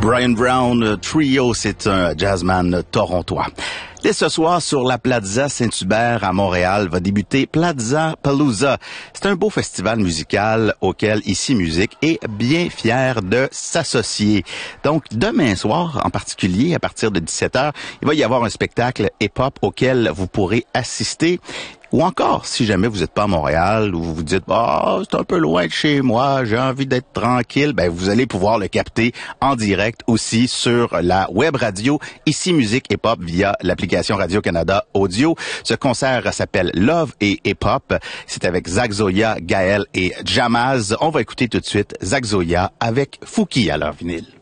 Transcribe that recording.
Brian Brown Trio, c'est un jazzman torontois. Dès ce soir, sur la Plaza Saint-Hubert à Montréal, va débuter Plaza Palooza. C'est un beau festival musical auquel Ici Musique est bien fier de s'associer. Donc, demain soir, en particulier, à partir de 17h, il va y avoir un spectacle hip-hop auquel vous pourrez assister. Ou encore, si jamais vous n'êtes pas à Montréal, ou vous vous dites « Ah, c'est un peu loin de chez moi, j'ai envie d'être tranquille », ben vous allez pouvoir le capter en direct aussi sur la web radio Ici Musique Hip Hop via l'application Radio-Canada Audio. Ce concert s'appelle Love et Hip Hop. C'est avec Zach Zoya, Gaël et Jamaz. On va écouter tout de suite Zach Zoya avec Fouki à leur vinyle.